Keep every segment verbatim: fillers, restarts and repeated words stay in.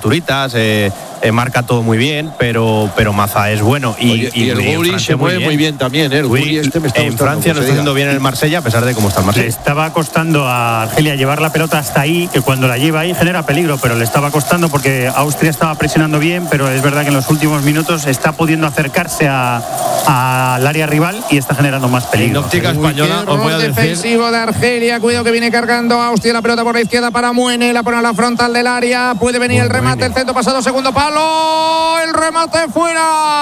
capturitas, eh, eh, marca todo muy bien, pero, pero Maza es bueno. Y, Oye, y, y el Guri se mueve muy bien también, ¿eh? El Guri este me está en Francia lo está haciendo bien en el Marsella, a pesar de cómo está el Marsella. Le estaba costando a Argelia llevar la pelota hasta ahí, que cuando la lleva ahí genera peligro, pero le estaba costando porque Austria estaba presionando bien, pero es verdad que en los últimos minutos está pudiendo acercarse a, a al área rival y está generando más peligro. En óptica española, os voy a decir. Defensivo de Argelia, cuidado que viene cargando Austria, la pelota por la izquierda para Muene, la pone a la frontal del área, puede venir el remate, Muene. El centro pasado, segundo palo, el remate fuera.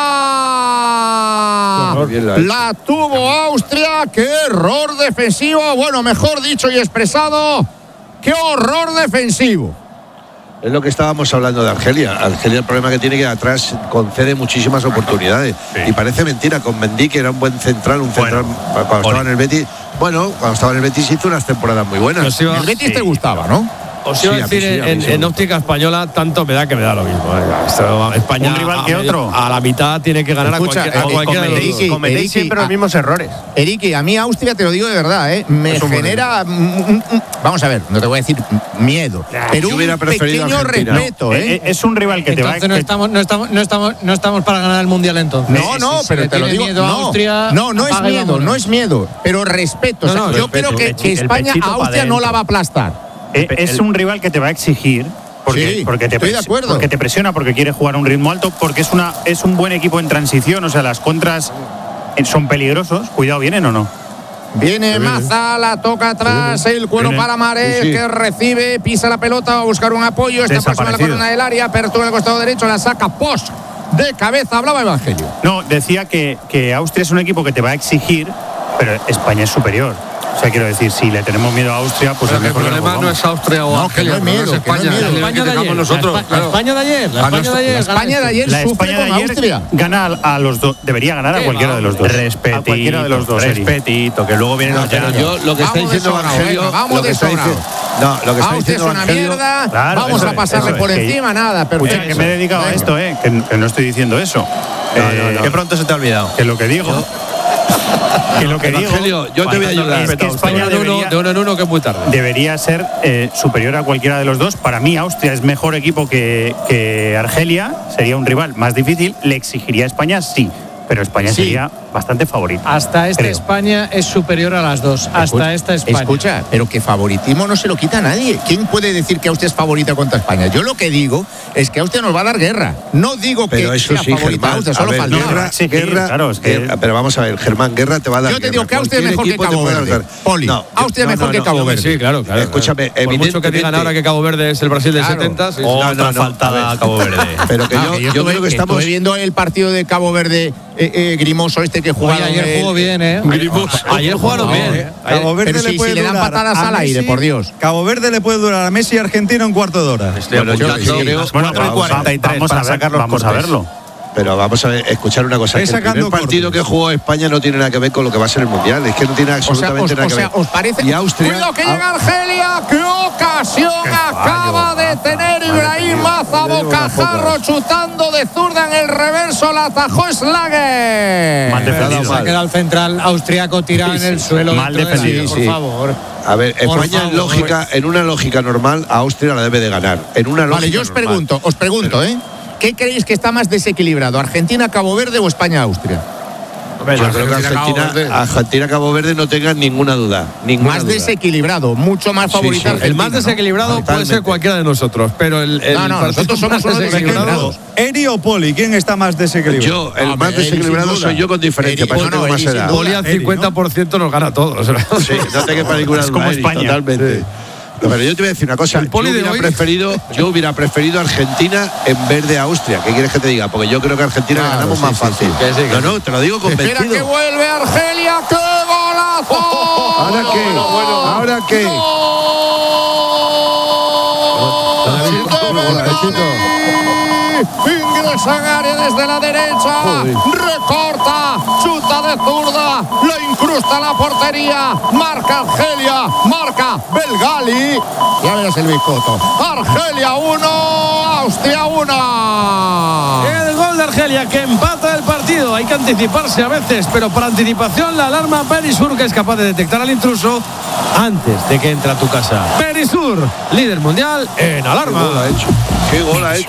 La, la tuvo Austria, qué error defensivo, bueno, mejor dicho y expresado, qué horror defensivo. Es lo que estábamos hablando de Argelia. Argelia, el problema que tiene que atrás concede muchísimas oportunidades. Sí. Y parece mentira, con Mendy, que era un buen central, un central bueno, cuando estaba en el Betis. Bueno, cuando estaba en el Betis hizo unas temporadas muy buenas. Iba, el Betis sí. te gustaba, ¿no? Os iba sí, a decir, sí, a en, sí. en óptica española, tanto me da que me da lo mismo. Esto, España, un rival que a, otro. A la mitad tiene que ganar. Escucha, a cualquier, a eh, cualquiera con Eriki, cometéis siempre los mismos errores. Eriki, a mí Austria, te lo digo de verdad, ¿eh? me genera. Mm, mm, vamos a ver, no te voy a decir miedo, nah, pero un pequeño respeto. No, ¿eh? Es un rival que entonces te va no estamos, no, estamos, no, estamos, no estamos para ganar el mundial entonces. No, no, si, pero si te lo digo. Miedo no, a Austria, no, no es miedo, no es miedo, pero respeto. No, no, o sea, yo respeto, creo que, que España a Austria no la va a aplastar. Es un rival que te va a exigir. Porque, sí, porque, te estoy de acuerdo. porque te presiona, porque quiere jugar a un ritmo alto, porque es una es un buen equipo en transición, o sea, las contras son peligrosos. Cuidado, ¿vienen o no? Viene Maza, la toca atrás, el cuero viene para Marés, sí, sí. que recibe, pisa la pelota, va a buscar un apoyo, esta persona la corona del área, apertura en el costado derecho, la saca Posch de cabeza, hablaba Evangelio. No, decía que, que Austria es un equipo que te va a exigir, pero España es superior. O sea, quiero decir, si le tenemos miedo a Austria, pues el problema no es Austria o no, Argelia, no, miedo, no es España, no es la España de ayer, nosotros, la, claro. la España de ayer, la España de ayer, la España de ayer la sufre España de con ayer Austria. Gana a, a los dos, debería ganar a cualquiera de los dos. Respetito, a cualquiera de los dos. Respetito, que luego vienen no, los pero yo lo que está diciendo Evangelio, vamos lo que está diciendo, no, lo que está diciendo es una mierda, claro, vamos a pasarle es, por es, encima, que, nada, pero escucha, que me he dedicado a esto, eh, que, que no estoy diciendo eso. No, eh, no, no. Que pronto se te ha olvidado. Que lo que digo. Que lo que Evangelio, digo, yo te voy a ayudar. Es que España de, debería, uno, de uno en uno que es muy tarde. Debería ser eh, superior a cualquiera de los dos. Para mí, Austria es mejor equipo que, que Argelia. Sería un rival más difícil. ¿Le exigiría a España? Sí. Pero España sí. sería bastante favorita. Hasta esta creo. España es superior a las dos. Hasta escucha, esta España. Escucha, pero que favoritismo no se lo quita a nadie. ¿Quién puede decir que Austria es favorita contra España? Yo lo que digo es que Austria nos va a dar guerra. No digo pero que eso sea sí, favorita Germán, Austria, solo ver, falta. Guerra, sí, guerra, claro, es que... guerra, pero vamos a ver, Germán, guerra te va a dar. Yo te guerra. digo que Austria es mejor que Cabo Verde. Poli, no, Austria es no, mejor no, que no, Cabo no, Verde. Sí, claro, claro. Escúchame, claro. Por mucho que digan ahora que Cabo Verde es el Brasil del claro. setenta, sí. Otra no, no, faltada Cabo Verde. Pero que ah, yo, que yo, yo estuve, creo que estamos estuve viendo el partido de Cabo Verde eh, eh, Grimoso este que jugaba. Ayer el, jugó bien, ¿eh? Grimoso. Ayer jugaron no, bien. Eh. Cabo Verde pero le si, puede si le dan durar patadas al Messi, aire, por Dios. Cabo Verde le puede durar a Messi y Argentina un cuarto de hora. Estoy bueno, yo, yo creo bueno, cuatro y cuarenta y tres vamos para a ver, sacar los vamos cortes. a verlo. Pero vamos a ver, escuchar una cosa. El primer partido cortes. que jugó España no tiene nada que ver con lo que va a ser el Mundial. Es que no tiene absolutamente o sea, os, nada que o sea, ver. ¿os parece? Y Austria. Cuidado que llega Argelia. ¡Qué ocasión acaba de tener Ibrahim Maza! Bocajarro chutando de zurda en el reverso. La atajó Schlager. Mal defendido. Se ha quedado el central austriaco tirado en el suelo. Mal defendido, por favor. A ver, Por España favor, en lógica, en una lógica normal, a Austria la debe de ganar. En una lógica Vale, yo os normal. pregunto, os pregunto, Pero, ¿eh? ¿Qué creéis que está más desequilibrado? ¿Argentina, Cabo Verde o España, Austria? Hombre, yo creo que Argentina, Argentina, Cabo Verde no tengan ninguna duda. Ninguna más duda. desequilibrado, mucho más favorito. Sí, sí. El más desequilibrado ¿no? puede ser cualquiera de nosotros, pero el, el no, no, nosotros somos unos desequilibrados. Eri o Poli, ¿quién está más desequilibrado? Yo, el no, más Eri, desequilibrado soy yo con diferencia. Eri, Para eso no, tengo no, más Eri, edad. sin Poli al cincuenta por ciento nos gana a todos. Sí, no te quepa ninguna Es duda. como Eri, España. totalmente. Sí. Pero yo te voy a decir una cosa. El Poli yo de hubiera hoy- preferido, yo hubiera preferido Argentina en vez de Austria. ¿Qué quieres que te diga? Porque yo creo que Argentina Claro, ganamos sí, más sí, fácil. sí. Que sí, que no, sí. no, te lo digo convencido. Espera que vuelve Argelia. ¡Qué golazo! ¿Ahora qué? Bueno, bueno. ¿Ahora qué? Ingresa en área desde la derecha. Joder. Recorta. Chuta de zurda. La incrusta en la portería. Marca Argelia. Marca Belgali. Ya verás el biscoto. Argelia uno. Austria uno. El gol de Argelia que empata el partido. Hay que anticiparse a veces, pero por anticipación la alarma Perisur, que es capaz de detectar al intruso antes de que entre a tu casa. Perisur, líder mundial en alarma. ¿Qué gol ha hecho? ¿Qué gol ha hecho?